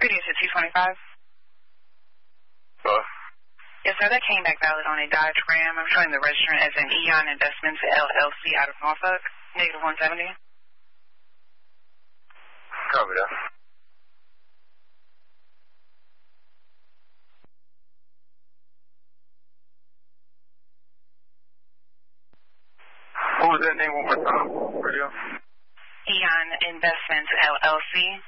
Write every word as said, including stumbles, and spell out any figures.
Previous to two twenty-five. What? Yes, sir, that came back valid on a Dodge Ram. I'm showing the registrant as an Eon Investments L L C out of Norfolk. Negative one seventy. Copy that. What was that name one more time? Radio? Eon Investments L L C.